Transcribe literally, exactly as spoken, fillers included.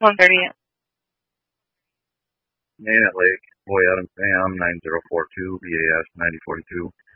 one thirty-eight. Main at Lake, Boy Adams Dam, nine zero four two, B A S ninety forty-two.